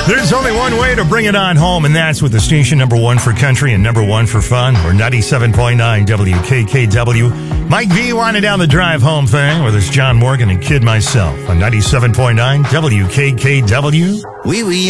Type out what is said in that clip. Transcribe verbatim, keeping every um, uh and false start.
There's only one way to bring it on home, and that's with the station number one for country and number one for fun. We're ninety-seven point nine W K K W. Mike V winding down the drive home thing with us, John Morgan and Kid myself on ninety-seven point nine W K K W. Oui, oui.